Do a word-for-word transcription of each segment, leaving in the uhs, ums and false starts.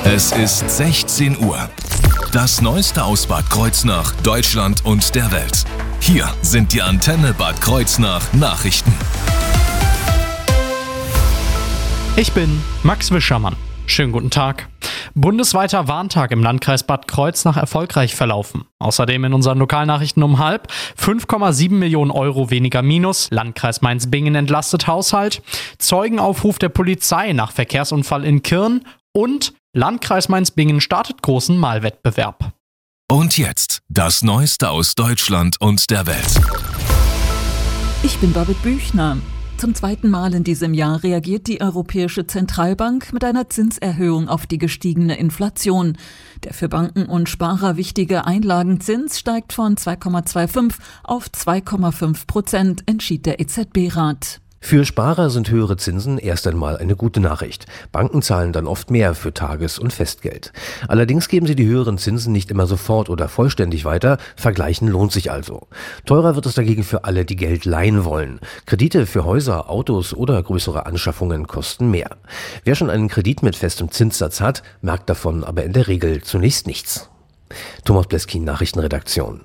Es ist sechzehn Uhr. Das Neueste aus Bad Kreuznach, Deutschland und der Welt. Hier sind die Antenne Bad Kreuznach Nachrichten. Ich bin Max Wischermann. Schönen guten Tag. Bundesweiter Warntag im Landkreis Bad Kreuznach erfolgreich verlaufen. Außerdem in unseren Lokalnachrichten um halb fünf Komma sieben Millionen Euro weniger Minus. Landkreis Mainz-Bingen entlastet Haushalt. Zeugenaufruf der Polizei nach Verkehrsunfall in Kirn. Und Landkreis Mainz-Bingen startet großen Malwettbewerb. Und jetzt das Neueste aus Deutschland und der Welt. Ich bin Babette Büchner. Zum zweiten Mal in diesem Jahr reagiert die Europäische Zentralbank mit einer Zinserhöhung auf die gestiegene Inflation. Der für Banken und Sparer wichtige Einlagenzins steigt von zwei Komma fünfundzwanzig auf zwei Komma fünf Prozent, entschied der E Z B-Rat. Für Sparer sind höhere Zinsen erst einmal eine gute Nachricht. Banken zahlen dann oft mehr für Tages- und Festgeld. Allerdings geben sie die höheren Zinsen nicht immer sofort oder vollständig weiter. Vergleichen lohnt sich also. Teurer wird es dagegen für alle, die Geld leihen wollen. Kredite für Häuser, Autos oder größere Anschaffungen kosten mehr. Wer schon einen Kredit mit festem Zinssatz hat, merkt davon aber in der Regel zunächst nichts. Thomas Bleskin, Nachrichtenredaktion.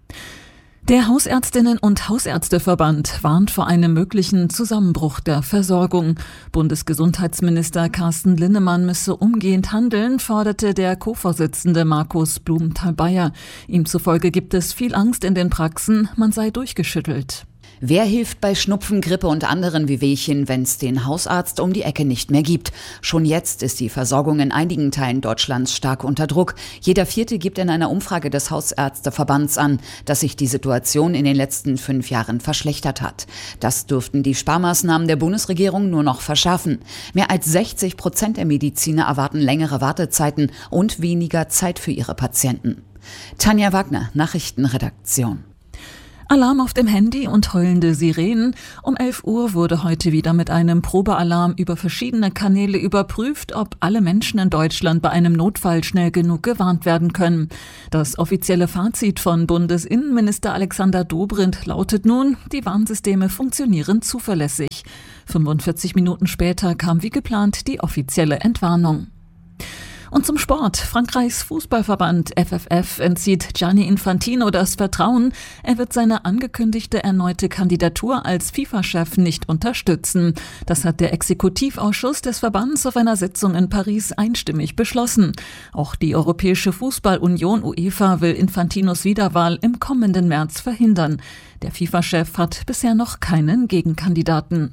Der Hausärztinnen- und Hausärzteverband warnt vor einem möglichen Zusammenbruch der Versorgung. Bundesgesundheitsminister Carsten Linnemann müsse umgehend handeln, forderte der Co-Vorsitzende Markus Blumenthal-Bayer. Ihm zufolge gibt es viel Angst in den Praxen, man sei durchgeschüttelt. Wer hilft bei Schnupfen, Grippe und anderen Wehwehchen, wenn es den Hausarzt um die Ecke nicht mehr gibt? Schon jetzt ist die Versorgung in einigen Teilen Deutschlands stark unter Druck. Jeder Vierte gibt in einer Umfrage des Hausärzteverbands an, dass sich die Situation in den letzten fünf Jahren verschlechtert hat. Das dürften die Sparmaßnahmen der Bundesregierung nur noch verschärfen. Mehr als sechzig Prozent der Mediziner erwarten längere Wartezeiten und weniger Zeit für ihre Patienten. Tanja Wagner, Nachrichtenredaktion. Alarm auf dem Handy und heulende Sirenen. Um elf Uhr wurde heute wieder mit einem Probealarm über verschiedene Kanäle überprüft, ob alle Menschen in Deutschland bei einem Notfall schnell genug gewarnt werden können. Das offizielle Fazit von Bundesinnenminister Alexander Dobrindt lautet nun, die Warnsysteme funktionieren zuverlässig. fünfundvierzig Minuten später kam wie geplant die offizielle Entwarnung. Und zum Sport. Frankreichs Fußballverband F F F entzieht Gianni Infantino das Vertrauen. Er wird seine angekündigte erneute Kandidatur als FIFA-Chef nicht unterstützen. Das hat der Exekutivausschuss des Verbands auf einer Sitzung in Paris einstimmig beschlossen. Auch die Europäische Fußballunion UEFA will Infantinos Wiederwahl im kommenden März verhindern. Der FIFA-Chef hat bisher noch keinen Gegenkandidaten.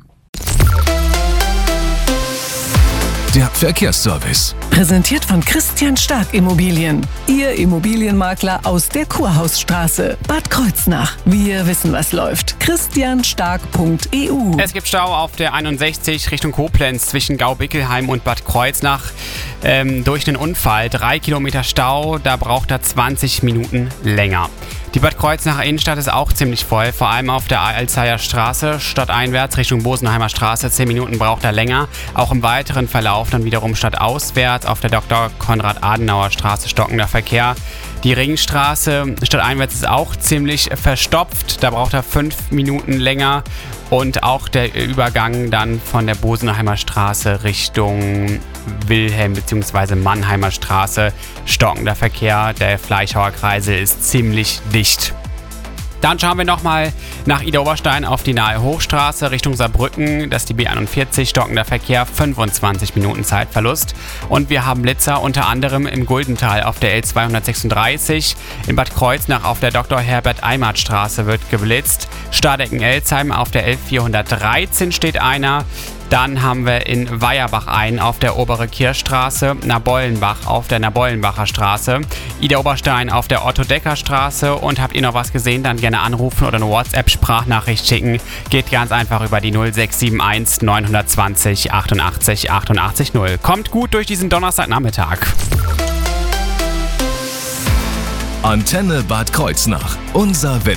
Der Verkehrsservice. Präsentiert von Christian Stark Immobilien. Ihr Immobilienmakler aus der Kurhausstraße. Bad Kreuznach. Wir wissen, was läuft. christian stark punkt e u. Es gibt Stau auf der einundsechzig Richtung Koblenz zwischen Gaubickelheim und Bad Kreuznach. Ähm, durch den Unfall. Drei Kilometer Stau, da braucht er zwanzig Minuten länger. Die Bad Kreuznacher Innenstadt ist auch ziemlich voll, vor allem auf der Alzeier Straße, stadteinwärts Richtung Bosenheimer Straße. zehn Minuten braucht er länger. Auch im weiteren Verlauf dann wiederum stadtauswärts auf der Doktor Konrad-Adenauer Straße stockender Verkehr. Die Ringstraße stadteinwärts ist auch ziemlich verstopft, da braucht er fünf Minuten länger. Und auch der Übergang dann von der Bosenheimer Straße Richtung Wilhelm bzw. Mannheimer Straße, stockender Verkehr. Der Fleischhauer Kreisel ist ziemlich dicht. Dann schauen wir nochmal nach Idar-Oberstein auf die nahe Hochstraße Richtung Saarbrücken. Das ist die B einundvierzig, stockender Verkehr, fünfundzwanzig Minuten Zeitverlust. Und wir haben Blitzer unter anderem im Guldental auf der L zweihundertsechsunddreißig. In Bad Kreuznach auf der Doktor Herbert-Eimert Straße wird geblitzt. Stadecken-Elsheim auf der L vierhundertdreizehn steht einer. Dann haben wir in Weierbach einen auf der Obere Kirchstraße, Nabollenbach auf der Nabollenbacher Straße, Idar-Oberstein auf der Otto-Decker-Straße. Und habt ihr noch was gesehen, dann gerne anrufen oder eine WhatsApp-Sprachnachricht schicken. Geht ganz einfach über die null sechs sieben eins neun zwei null achtundachtzig achtundachtzig null. Kommt gut durch diesen Donnerstagnachmittag. Antenne Bad Kreuznach. Unser Wetter.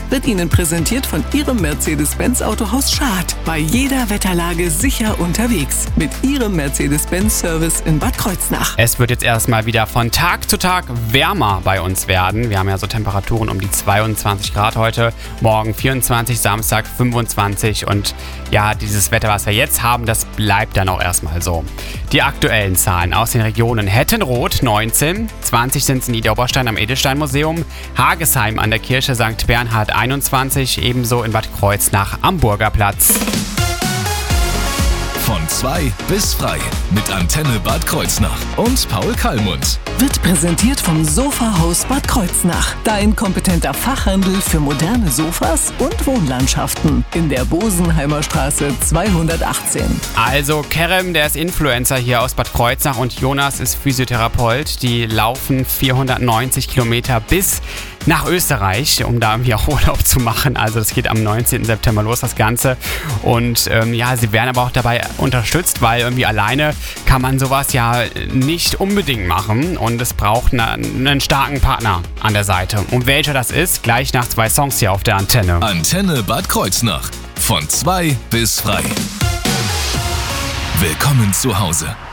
wird Ihnen präsentiert von Ihrem Mercedes-Benz Autohaus Schad. Bei jeder Wetterlage sicher unterwegs. Mit Ihrem Mercedes-Benz-Service in Bad Kreuznach. Es wird jetzt erstmal wieder von Tag zu Tag wärmer bei uns werden. Wir haben ja so Temperaturen um die zweiundzwanzig Grad heute. Morgen vierundzwanzig, Samstag fünfundzwanzig. Und ja, dieses Wetter, was wir jetzt haben, das bleibt dann auch erstmal so. Die aktuellen Zahlen aus den Regionen Hettenroth neunzehn, zwanzig sind es in Niederoberstein am Edelstein-Museum, Hagesheim an der Kirche Sankt Bernhard einundzwanzig, ebenso in Bad Kreuznach am Burgerplatz. Von zwei bis frei mit Antenne Bad Kreuznach und Paul Kallmund. Wird präsentiert vom Sofahaus Bad Kreuznach. Dein kompetenter Fachhandel für moderne Sofas und Wohnlandschaften. In der Bosenheimer Straße zweihundertachtzehn. Also Kerem, der ist Influencer hier aus Bad Kreuznach und Jonas ist Physiotherapeut. Die laufen vierhundertneunzig Kilometer bis nach Österreich, um da irgendwie auch Urlaub zu machen. Also das geht am neunzehnten September los, das Ganze. Und ähm, ja, sie werden aber auch dabei unterstützt, weil irgendwie alleine kann man sowas ja nicht unbedingt machen. Und es braucht eine, einen starken Partner an der Seite. Und welcher das ist, gleich nach zwei Songs hier auf der Antenne. Antenne Bad Kreuznach. Von zwei bis frei. Willkommen zu Hause.